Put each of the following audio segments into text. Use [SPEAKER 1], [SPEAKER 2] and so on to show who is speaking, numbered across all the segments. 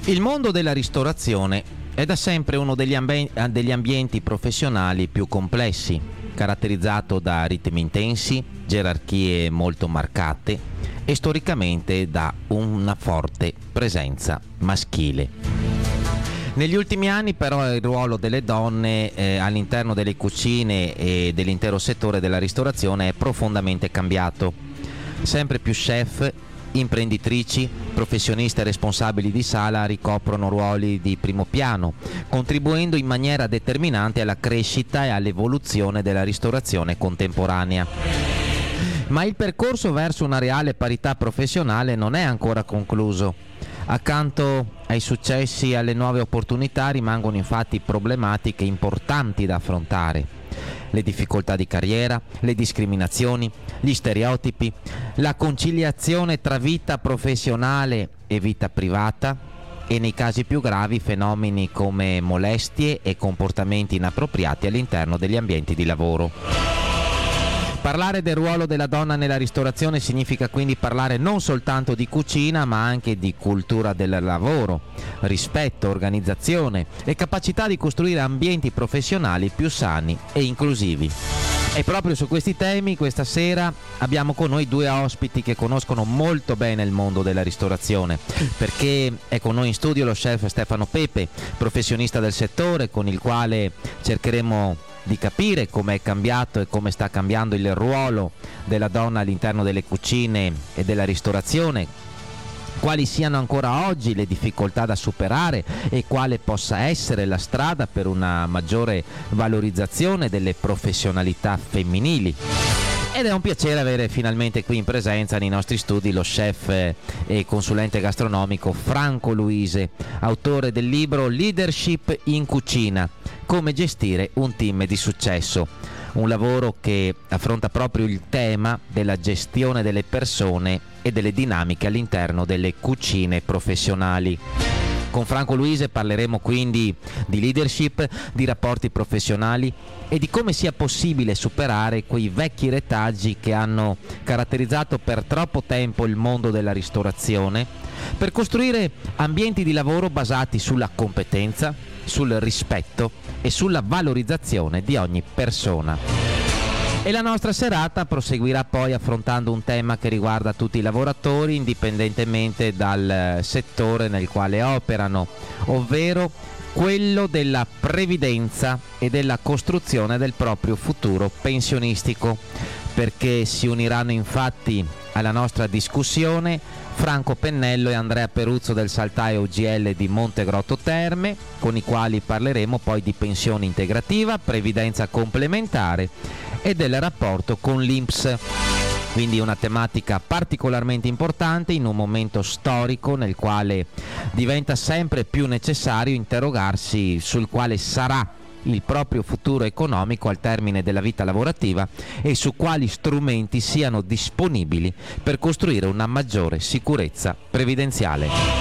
[SPEAKER 1] Il mondo della ristorazione è da sempre uno degli ambienti professionali più complessi, caratterizzato da ritmi intensi, gerarchie molto marcate e storicamente da una forte presenza maschile. Negli ultimi anni però il ruolo delle donne all'interno delle cucine e dell'intero settore della ristorazione è profondamente cambiato. Sempre più chef, imprenditrici, professioniste e responsabili di sala ricoprono ruoli di primo piano, contribuendo in maniera determinante alla crescita e all'evoluzione della ristorazione contemporanea. Ma il percorso verso una reale parità professionale non è ancora concluso. Accanto ai successi e alle nuove opportunità rimangono infatti problematiche importanti da affrontare. Le difficoltà di carriera, le discriminazioni, gli stereotipi, la conciliazione tra vita professionale e vita privata e nei casi più gravi fenomeni come molestie e comportamenti inappropriati all'interno degli ambienti di lavoro. Parlare del ruolo della donna nella ristorazione significa quindi parlare non soltanto di cucina, ma anche di cultura del lavoro, rispetto, organizzazione e capacità di costruire ambienti professionali più sani e inclusivi. E proprio su questi temi questa sera abbiamo con noi due ospiti che conoscono molto bene il mondo della ristorazione, perché è con noi in studio lo chef Stefano Pepe, professionista del settore, con il quale cercheremo di capire come è cambiato e come sta cambiando il ruolo della donna all'interno delle cucine e della ristorazione, quali siano ancora oggi le difficoltà da superare e quale possa essere la strada per una maggiore valorizzazione delle professionalità femminili. Ed è un piacere avere finalmente qui in presenza nei nostri studi lo chef e consulente gastronomico Franco Luise, autore del libro Leadership in cucina, come gestire un team di successo. Un lavoro che affronta proprio il tema della gestione delle persone e delle dinamiche all'interno delle cucine professionali. Con Franco Luise parleremo quindi di leadership, di rapporti professionali e di come sia possibile superare quei vecchi retaggi che hanno caratterizzato per troppo tempo il mondo della ristorazione, per costruire ambienti di lavoro basati sulla competenza, sul rispetto e sulla valorizzazione di ogni persona. E la nostra serata proseguirà poi affrontando un tema che riguarda tutti i lavoratori indipendentemente dal settore nel quale operano, ovvero quello della previdenza e della costruzione del proprio futuro pensionistico, perché si uniranno infatti alla nostra discussione Franco Pennello e Andrea Peruzzo del Saltaio UGL di Montegrotto Terme, con i quali parleremo poi di pensione integrativa, previdenza complementare e del rapporto con l'INPS. Quindi una tematica particolarmente importante in un momento storico nel quale diventa sempre più necessario interrogarsi sul quale sarà il proprio futuro economico al termine della vita lavorativa e su quali strumenti siano disponibili per costruire una maggiore sicurezza previdenziale.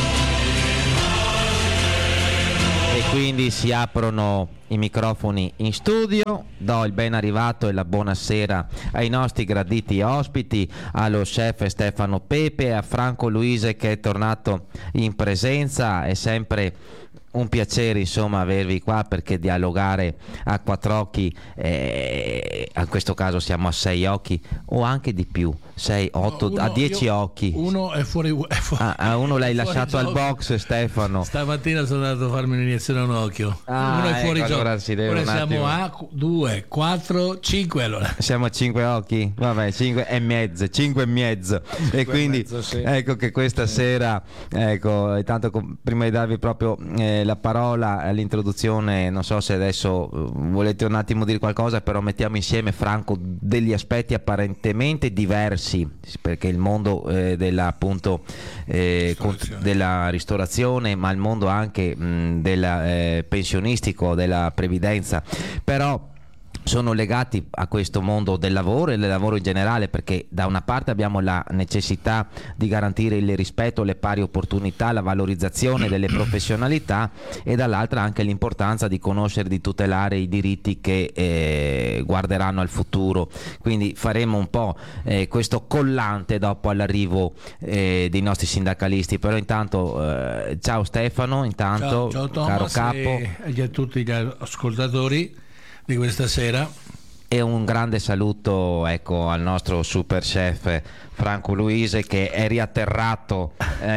[SPEAKER 1] E quindi si aprono i microfoni in studio, do il ben arrivato e la buonasera ai nostri graditi ospiti, allo chef Stefano Pepe e a Franco Luise che è tornato in presenza. È sempre un piacere insomma avervi qua, perché dialogare a quattro occhi, in questo caso siamo a 6 occhi o anche di più, 6, 8, a 10 occhi.
[SPEAKER 2] Uno è fuori.
[SPEAKER 1] Uno l'hai lasciato al box, Stefano.
[SPEAKER 2] Stamattina sono andato a farmi un'iniezione a un occhio. Uno è fuori gioco.
[SPEAKER 1] Allora si deve
[SPEAKER 2] Ora
[SPEAKER 1] un
[SPEAKER 2] siamo
[SPEAKER 1] attimo.
[SPEAKER 2] a 2, 4, 5 allora.
[SPEAKER 1] Siamo a 5 occhi? Vabbè, 5 e mezzo, 5 e mezzo. E quindi
[SPEAKER 2] mezzo, sì.
[SPEAKER 1] ecco che questa sera, ecco, intanto prima di darvi proprio la parola all'introduzione, non so se adesso volete un attimo dire qualcosa, però mettiamo insieme, Franco, degli aspetti apparentemente diversi, perché il mondo della appunto della ristorazione, ma il mondo anche del pensionistico, della previdenza, però sono legati a questo mondo del lavoro e del lavoro in generale, perché da una parte abbiamo la necessità di garantire il rispetto, le pari opportunità, la valorizzazione delle professionalità, e dall'altra anche l'importanza di conoscere, di tutelare i diritti che guarderanno al futuro. Quindi faremo un po' questo collante dopo all'arrivo dei nostri sindacalisti. Però intanto ciao Stefano, intanto
[SPEAKER 2] ciao Thomas,
[SPEAKER 1] caro capo,
[SPEAKER 2] e a tutti gli ascoltatori di questa sera,
[SPEAKER 1] e un grande saluto al nostro super chef Franco Luise, che è riatterrato,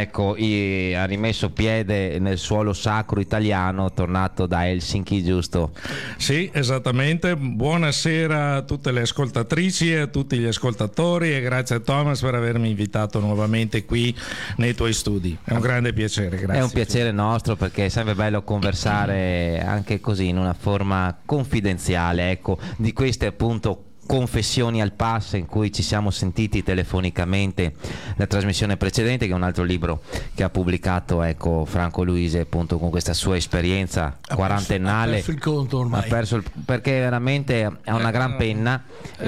[SPEAKER 1] ha rimesso piede nel suolo sacro italiano, tornato da Helsinki, giusto?
[SPEAKER 3] Sì, esattamente. Buonasera a tutte le ascoltatrici e a tutti gli ascoltatori, e grazie a Thomas per avermi invitato nuovamente qui nei tuoi studi. È un grande piacere, grazie.
[SPEAKER 1] È un piacere nostro, perché è sempre bello conversare anche così in una forma confidenziale, di queste appunto Confessioni al pass, in cui ci siamo sentiti telefonicamente la trasmissione precedente, che è un altro libro che ha pubblicato Franco Luise, appunto con questa sua esperienza quarantennale.
[SPEAKER 2] Ha perso il conto ormai,
[SPEAKER 1] perché veramente ha una gran penna.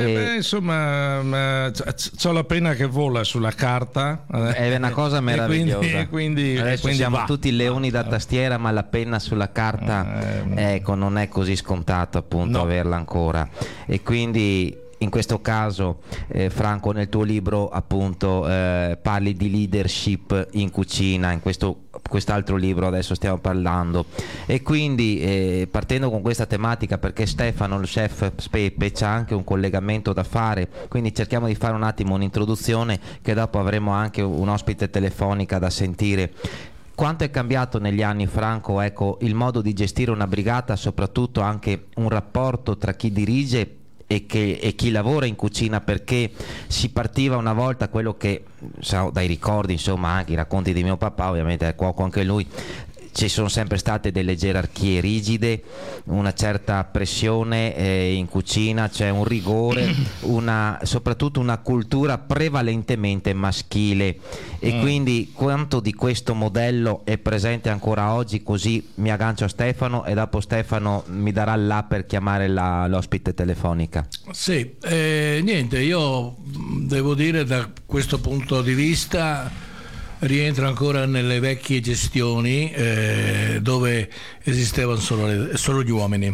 [SPEAKER 3] Insomma, c'ho la penna che vola sulla carta,
[SPEAKER 1] è una cosa meravigliosa.
[SPEAKER 3] Quindi
[SPEAKER 1] siamo tutti leoni da tastiera, ma la penna sulla carta non è così scontato appunto averla ancora, e quindi in questo caso Franco, nel tuo libro appunto parli di leadership in cucina, in quest'altro libro adesso stiamo parlando, e quindi partendo con questa tematica, perché Stefano, il chef Pepe, c'ha anche un collegamento da fare, quindi cerchiamo di fare un attimo un'introduzione, che dopo avremo anche un ospite telefonica da sentire. Quanto è cambiato negli anni, Franco, il modo di gestire una brigata, soprattutto anche un rapporto tra chi dirige e chi lavora in cucina, perché si partiva una volta, quello che dai ricordi, insomma, anche i racconti di mio papà, ovviamente è cuoco anche lui, ci sono sempre state delle gerarchie rigide, una certa pressione in cucina, c'è un rigore, soprattutto una cultura prevalentemente maschile, e quindi quanto di questo modello è presente ancora oggi? Così mi aggancio a Stefano, e dopo Stefano mi darà là per chiamare l'ospite telefonica.
[SPEAKER 2] Sì, niente, io devo dire, da questo punto di vista rientro ancora nelle vecchie gestioni dove esistevano solo gli uomini.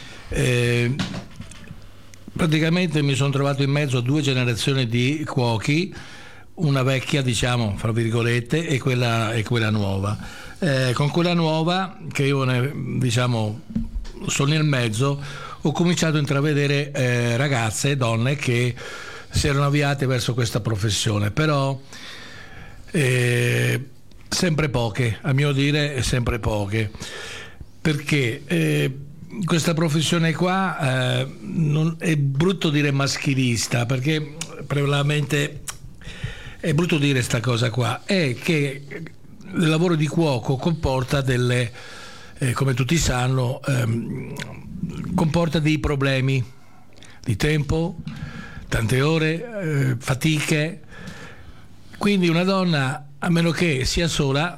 [SPEAKER 2] Praticamente mi sono trovato in mezzo a due generazioni di cuochi, una vecchia, diciamo, fra virgolette, e quella nuova. Con quella nuova, che io sono nel mezzo, ho cominciato a intravedere ragazze e donne che si erano avviate verso questa professione, però sempre poche, a mio dire sempre poche, perché questa professione qua non è brutto dire maschilista, perché probabilmente è brutto dire sta cosa qua, è che il lavoro di cuoco comporta delle, come tutti sanno, comporta dei problemi di tempo, tante ore, fatiche. Quindi una donna, a meno che sia sola,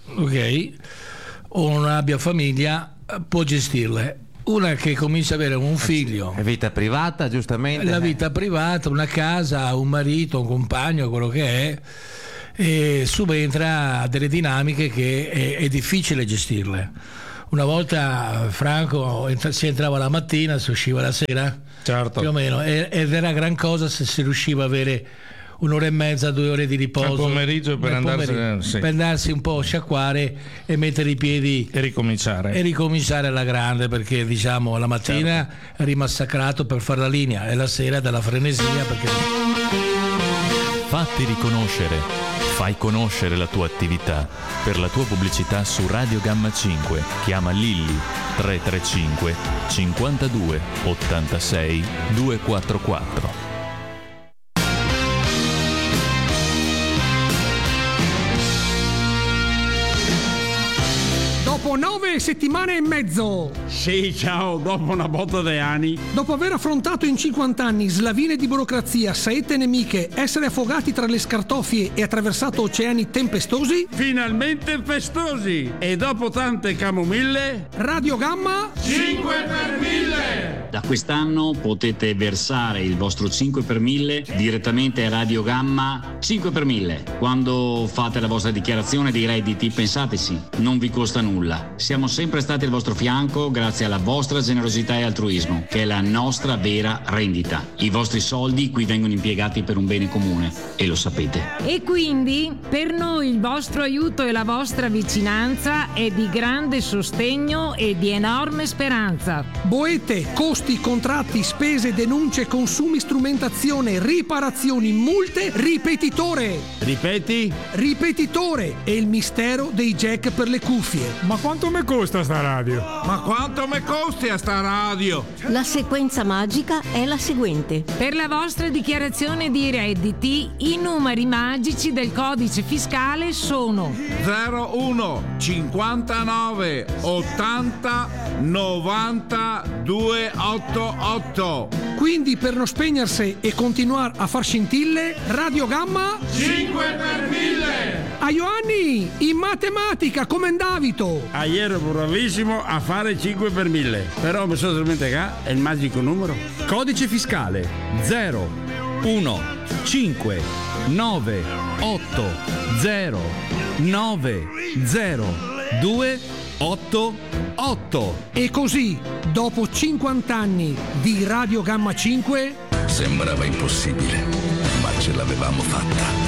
[SPEAKER 2] o non abbia famiglia, può gestirle. Una che comincia ad avere un figlio,
[SPEAKER 1] vita privata, giustamente,
[SPEAKER 2] la vita privata, una casa, un marito, un compagno, quello che è, e subentra a delle dinamiche che è difficile gestirle. Una volta, Franco, si entrava la mattina, si usciva la sera,
[SPEAKER 3] certo,
[SPEAKER 2] più o meno, ed era gran cosa se si riusciva a avere un'ora e mezza, 2 ore di riposo
[SPEAKER 3] al pomeriggio per
[SPEAKER 2] andarsi un po' a sciacquare e mettere i piedi
[SPEAKER 3] e ricominciare
[SPEAKER 2] alla grande, perché diciamo la mattina eri massacrato per fare la linea, e la sera dalla frenesia, perché
[SPEAKER 4] fatti riconoscere, fai conoscere la tua attività. Per la tua pubblicità su Radio Gamma 5 chiama Lilli 335 52 86 244.
[SPEAKER 5] Dopo 9 settimane e mezzo.
[SPEAKER 6] Sì, ciao, dopo una botta di anni.
[SPEAKER 5] Dopo aver affrontato in 50 anni slavine di burocrazia, saette nemiche, essere affogati tra le scartoffie e attraversato oceani tempestosi,
[SPEAKER 6] finalmente festosi. E dopo tante camomille,
[SPEAKER 5] Radio Gamma
[SPEAKER 6] 5 per 1000.
[SPEAKER 7] Da quest'anno potete versare il vostro 5 per 1000 direttamente a Radio Gamma 5 per 1000. Quando fate la vostra dichiarazione dei redditi, pensateci, non vi costa nulla. Siamo sempre stati al vostro fianco grazie alla vostra generosità e altruismo, che è la nostra vera rendita. I vostri soldi qui vengono impiegati per un bene comune e lo sapete.
[SPEAKER 8] E quindi per noi il vostro aiuto e la vostra vicinanza è di grande sostegno e di enorme speranza.
[SPEAKER 5] Boete, costi, contratti, spese, denunce, consumi, strumentazione, riparazioni, multe, ripetitore.
[SPEAKER 6] Ripeti?
[SPEAKER 5] Ripetitore è il mistero dei jack per le cuffie.
[SPEAKER 9] Ma quanto mi costa sta radio?
[SPEAKER 6] Ma quanto mi costi a sta radio?
[SPEAKER 10] La sequenza magica è la seguente.
[SPEAKER 8] Per la vostra dichiarazione di redditi, i numeri magici del codice fiscale sono
[SPEAKER 6] 01 59 80 90 288.
[SPEAKER 5] Quindi per non spegnersi e continuare a far scintille, Radio Gamma
[SPEAKER 6] 5 per 1000.
[SPEAKER 5] a Ioanni in matematica come Davito.
[SPEAKER 6] Ieri ero bravissimo a fare 5 per 1000, però mi sono dimenticato il magico numero.
[SPEAKER 11] Codice fiscale 0 1 5 9 8 0 9 0 2 8 8.
[SPEAKER 5] E così, dopo 50 anni di Radio Gamma 5,
[SPEAKER 12] sembrava impossibile, ma ce l'avevamo fatta.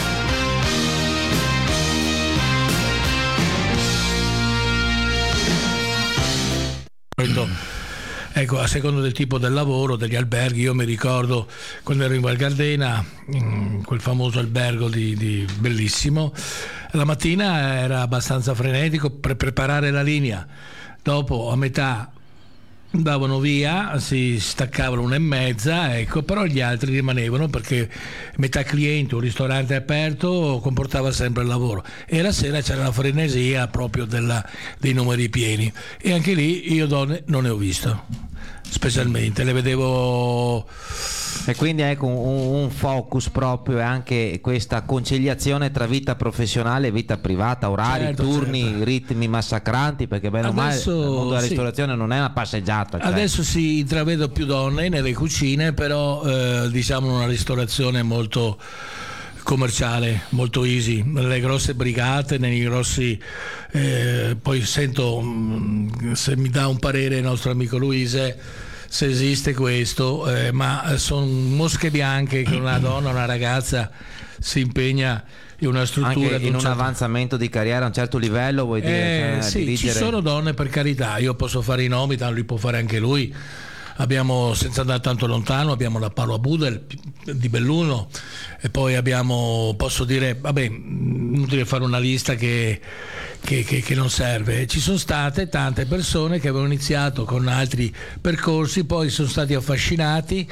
[SPEAKER 2] Ecco, a seconda del tipo del lavoro, degli alberghi, io mi ricordo quando ero in Val Gardena, quel famoso albergo bellissimo, la mattina era abbastanza frenetico per preparare la linea, dopo a metà andavano via, si staccavano 1:30, ecco, però gli altri rimanevano perché metà cliente, un ristorante aperto comportava sempre il lavoro, e la sera c'era la frenesia proprio dei numeri pieni, e anche lì io donne non ne ho visto, specialmente le vedevo.
[SPEAKER 1] E quindi ecco un focus proprio, e anche questa conciliazione tra vita professionale e vita privata, orari, turni, ritmi massacranti, perché bene o male il mondo della ristorazione non è una passeggiata. Cioè.
[SPEAKER 2] Adesso si intravedo più donne nelle cucine, però diciamo una ristorazione molto commerciale, molto easy, nelle grosse brigate, nei grossi poi sento, se mi dà un parere il nostro amico Luise, se esiste questo, ma sono mosche bianche che una donna, una ragazza si impegna in una struttura
[SPEAKER 1] anche in un avanzamento di carriera a un certo livello, vuoi dire?
[SPEAKER 2] Sì,
[SPEAKER 1] dirigere...
[SPEAKER 2] ci sono donne, per carità, io posso fare i nomi, tanto li può fare anche lui. Abbiamo, senza andare tanto lontano, abbiamo la Paola Budel di Belluno, e poi abbiamo, posso dire, vabbè, inutile fare una lista che non serve. Ci sono state tante persone che avevano iniziato con altri percorsi, poi sono stati affascinati,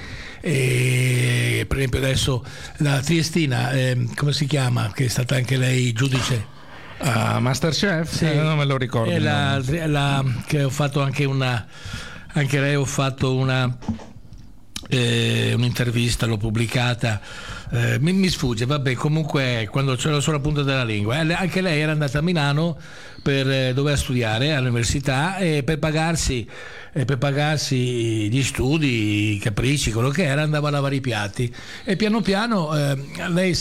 [SPEAKER 2] e per esempio adesso la triestina, come si chiama, che è stata anche lei giudice
[SPEAKER 3] Masterchef?
[SPEAKER 2] Sì.
[SPEAKER 3] Non me lo ricordo.
[SPEAKER 2] Che ho fatto anche lei, ho fatto un'intervista, l'ho pubblicata, mi sfugge, vabbè, comunque quando c'era sulla punta della lingua, anche lei era andata a Milano per doveva studiare all'università, e per pagarsi gli studi, i capricci, quello che era, andava a lavare i piatti, e piano piano lei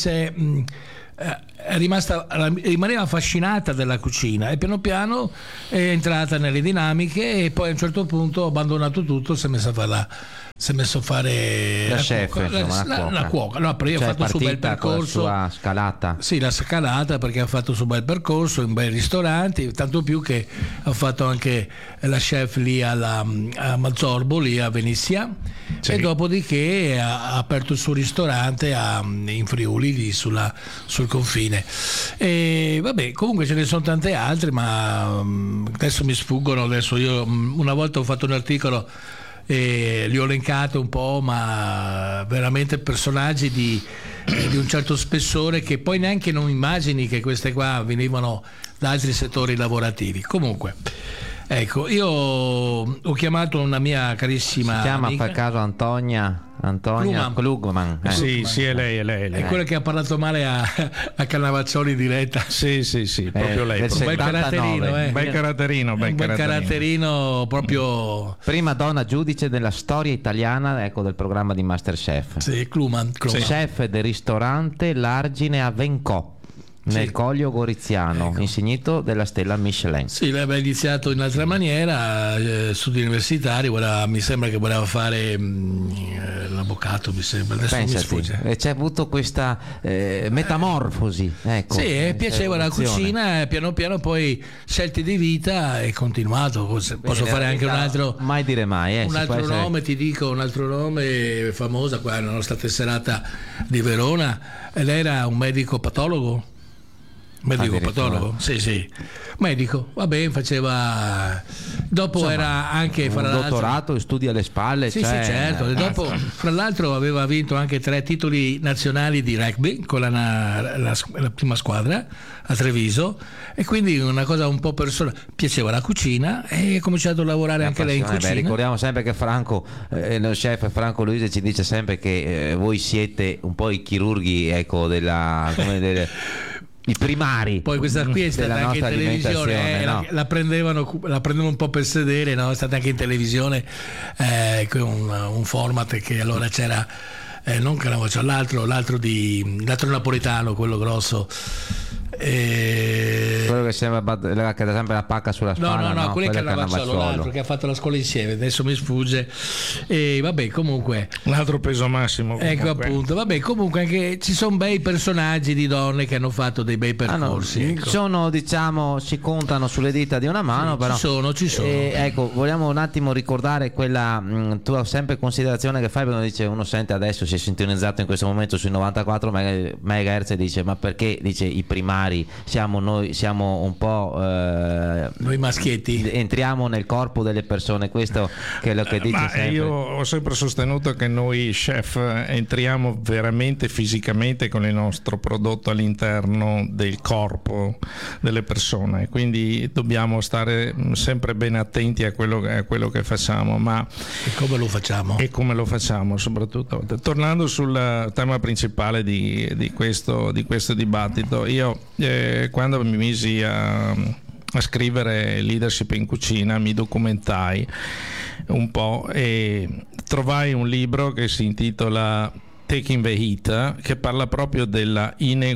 [SPEAKER 2] rimaneva affascinata della cucina, e piano piano è entrata nelle dinamiche, e poi a un certo punto ha abbandonato tutto, si è messo a fare
[SPEAKER 1] la chef,
[SPEAKER 2] la cuoca. No, però io ho fatto su bel percorso,
[SPEAKER 1] la sua scalata.
[SPEAKER 2] Sì, la scalata, perché ha fatto su bel percorso in bei ristoranti, tanto più che ha fatto anche la chef lì a Mazzorbo, lì a Venezia, sì. E dopodiché ha aperto il suo ristorante in Friuli, lì sul confine. E vabbè, comunque ce ne sono tante altre, ma adesso mi sfuggono. Adesso io una volta ho fatto un articolo e li ho elencati un po', ma veramente personaggi di un certo spessore, che poi neanche non immagini che queste qua venivano da altri settori lavorativi. Comunque Ecco, io ho chiamato una mia carissima
[SPEAKER 1] si chiama
[SPEAKER 2] amica.
[SPEAKER 1] per caso Antonia Klugman.
[SPEAKER 3] Sì, è lei.
[SPEAKER 2] È quella che ha parlato male a Cannavaccioli in diretta.
[SPEAKER 3] Sì, proprio lei.
[SPEAKER 2] Un bel caratterino,
[SPEAKER 3] Un bel
[SPEAKER 2] caratterino proprio.
[SPEAKER 1] Prima donna giudice della storia italiana, ecco, del programma di Masterchef.
[SPEAKER 2] Sì, Klugman.
[SPEAKER 1] Chef del ristorante L'Argine a Vencò, nel Coglio Goriziano, insignito della stella Michelin.
[SPEAKER 2] Sì, lei aveva iniziato in altra maniera, studi universitari, mi sembra che voleva fare l'avvocato, mi sembra. Adesso mi sfugge.
[SPEAKER 1] E c'è avuto questa metamorfosi, ecco.
[SPEAKER 2] Sì, piaceva la cucina, piano piano poi scelte di vita e continuato. Posso fare anche un altro,
[SPEAKER 1] mai dire mai,
[SPEAKER 2] un altro nome, ti dico, un altro nome famosa qua nella nostra tesserata di Verona. Lei era un medico patologo. Medico patologo? Sì. Medico, va bene, faceva. Dopo insomma, era anche
[SPEAKER 1] un dottorato, studi alle spalle.
[SPEAKER 2] Sì, certo. E dopo, fra l'altro, aveva vinto anche 3 titoli nazionali di rugby con la prima squadra a Treviso. E quindi una cosa un po' personale. Piaceva la cucina e ha cominciato a lavorare anche lei in cucina.
[SPEAKER 1] Ricordiamo sempre che Franco, lo chef Franco Luise, ci dice sempre che voi siete un po' i chirurghi, ecco, i primari.
[SPEAKER 2] Poi questa qui è stata anche in televisione,
[SPEAKER 1] no?
[SPEAKER 2] la prendevano un po' per sedere, no? È stata anche in televisione un format che allora c'era non Cannavacciolo, l'altro napoletano, quello grosso,
[SPEAKER 1] quello che sembra che ha sempre la pacca sulla spalla.
[SPEAKER 2] No, quello è Cannavacciolo, l'altro che ha fatto la scuola insieme, adesso mi sfugge. E vabbè, comunque
[SPEAKER 3] l'altro peso massimo comunque.
[SPEAKER 2] Ecco, appunto, vabbè, comunque anche ci sono bei personaggi di donne che hanno fatto dei bei percorsi, ecco.
[SPEAKER 1] Sono, diciamo, si contano sulle dita di una mano, però
[SPEAKER 2] ci sono.
[SPEAKER 1] Ecco, vogliamo un attimo ricordare quella tua sempre considerazione che fai, perché uno sente adesso, si è sintonizzato in questo momento sui 94 MHz e dice: ma perché, dice, i primari siamo noi, siamo un po'
[SPEAKER 2] noi maschietti,
[SPEAKER 1] entriamo nel corpo delle persone, questo che è lo che dice sempre.
[SPEAKER 3] Io ho sempre sostenuto che noi chef entriamo veramente fisicamente con il nostro prodotto all'interno del corpo delle persone, quindi dobbiamo stare sempre ben attenti a quello che facciamo, ma
[SPEAKER 2] e come lo facciamo
[SPEAKER 3] soprattutto. Tornando sul tema principale di questo dibattito, io quando mi misi a scrivere leadership in cucina mi documentai un po' e trovai un libro che si intitola Taking the Heat, che parla proprio della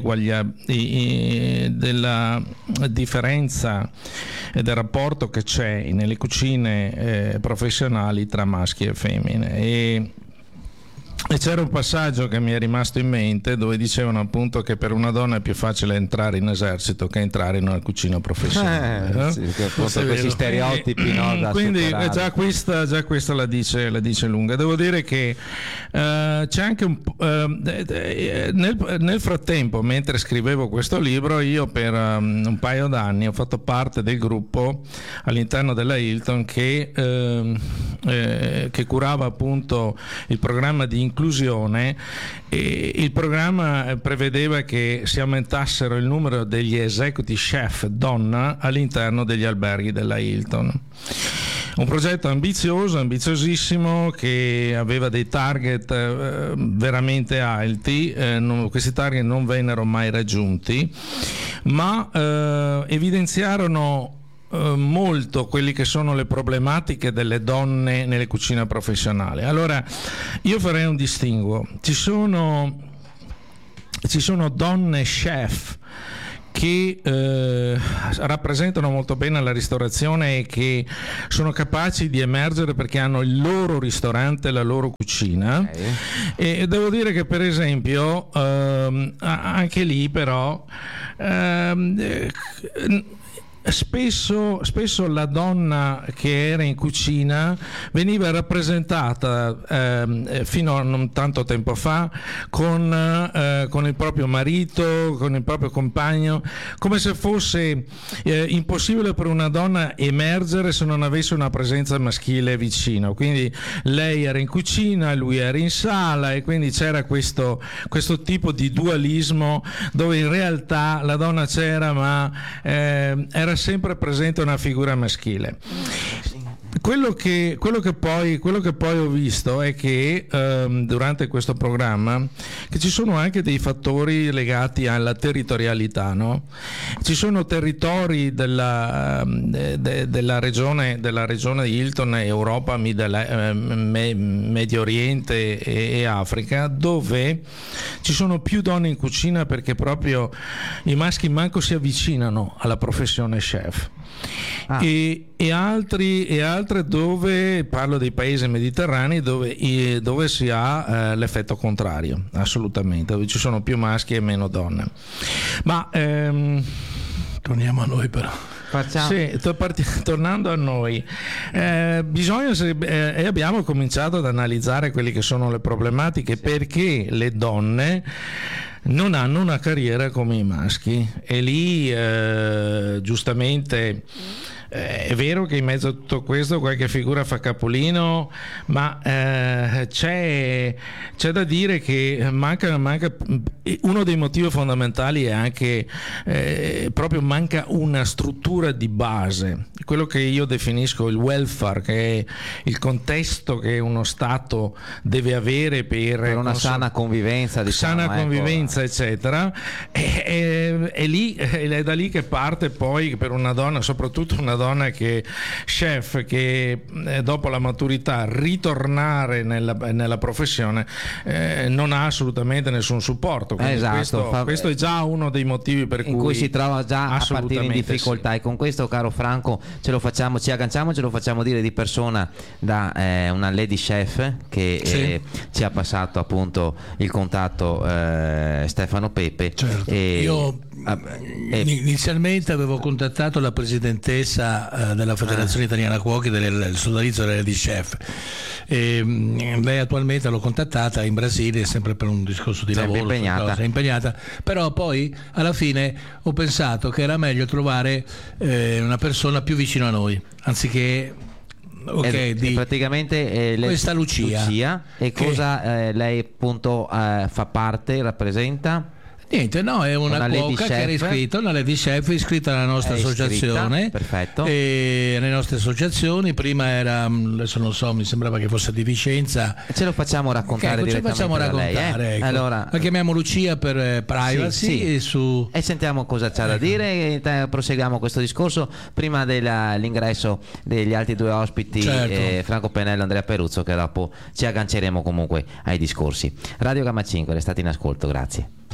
[SPEAKER 3] della differenza e del rapporto che c'è nelle cucine professionali tra maschi e femmine. E c'era un passaggio che mi è rimasto in mente dove dicevano appunto che per una donna è più facile entrare in esercito che entrare in una cucina professionale.
[SPEAKER 1] Sì, che appunto questi stereotipi, no, da
[SPEAKER 3] quindi
[SPEAKER 1] superare.
[SPEAKER 3] già questa la dice lunga. Devo dire che c'è anche nel frattempo, mentre scrivevo questo libro, io per un paio d'anni ho fatto parte del gruppo all'interno della Hilton che curava appunto il programma di inclusione, e il programma prevedeva che si aumentassero il numero degli executive chef donna all'interno degli alberghi della Hilton. Un progetto ambiziosissimo, che aveva dei target veramente alti. Questi target non vennero mai raggiunti, ma evidenziarono molto quelli che sono le problematiche delle donne nelle cucine professionali. Allora io farei un distinguo: ci sono donne chef che rappresentano molto bene la ristorazione e che sono capaci di emergere perché hanno il loro ristorante, la loro cucina. E devo dire che per esempio anche lì però spesso la donna che era in cucina veniva rappresentata fino a non tanto tempo fa con il proprio marito, con il proprio compagno, come se fosse impossibile per una donna emergere se non avesse una presenza maschile vicino. Quindi lei era in cucina, lui era in sala, e quindi c'era questo tipo di dualismo dove in realtà la donna c'era, ma era sempre presente una figura maschile. Quello che poi ho visto è che durante questo programma che ci sono anche dei fattori legati alla territorialità, no? Ci sono territori della regione di Hilton, Europa, Medio Oriente e Africa, dove ci sono più donne in cucina perché proprio i maschi manco si avvicinano alla professione chef. E altre dove, parlo dei paesi mediterranei, dove si ha l'effetto contrario, assolutamente, dove ci sono più maschi e meno donne. Ma
[SPEAKER 2] torniamo a noi però.
[SPEAKER 3] Sì, tornando a noi, abbiamo cominciato ad analizzare quelle che sono le problematiche, perché le donne non hanno una carriera come i maschi, e lì giustamente è vero che in mezzo a tutto questo qualche figura fa capolino, ma c'è da dire che manca uno dei motivi fondamentali è anche proprio manca una struttura di base, quello che io definisco il welfare, che è il contesto che uno Stato deve avere per
[SPEAKER 1] una sana convivenza,
[SPEAKER 3] convivenza, eccetera. È da lì che parte poi per una donna, soprattutto una donna che chef, che dopo la maturità ritornare nella professione non ha assolutamente nessun supporto.
[SPEAKER 1] Esatto,
[SPEAKER 3] questo è già uno dei motivi per cui
[SPEAKER 1] si trova già a partire in difficoltà, sì. E con questo, caro Franco, ci agganciamo, ce lo facciamo dire di persona da una lady chef che
[SPEAKER 2] sì.
[SPEAKER 1] Ci ha passato appunto il contatto, Stefano Pepe.
[SPEAKER 2] Certo. Io inizialmente avevo contattato la presidentessa della Federazione Italiana Cuochi del sodalizio delle lady chef, e lei attualmente l'ho contattata in Brasile sempre per un discorso di lavoro, è impegnata, però poi alla fine ho pensato che era meglio trovare una persona più vicino a noi anziché
[SPEAKER 1] praticamente
[SPEAKER 2] questa Lucia.
[SPEAKER 1] E cosa lei appunto fa parte, rappresenta?
[SPEAKER 2] Niente, no, è una cuoca che era iscritta, una lady chef iscritta alla nostra associazione.
[SPEAKER 1] Perfetto.
[SPEAKER 2] E le nostre associazioni, prima era, adesso non so, mi sembrava che fosse di Vicenza.
[SPEAKER 1] Ce lo facciamo raccontare direttamente da lei,
[SPEAKER 2] ecco.
[SPEAKER 1] Allora,
[SPEAKER 2] la chiamiamo Lucia per privacy,
[SPEAKER 1] sì. E sentiamo cosa c'ha da dire e proseguiamo questo discorso prima dell'ingresso degli altri due ospiti, certo. Franco Pennello e Andrea Peruzzo, che dopo ci agganceremo comunque ai discorsi. Radio Gamma 5, restate in ascolto, grazie.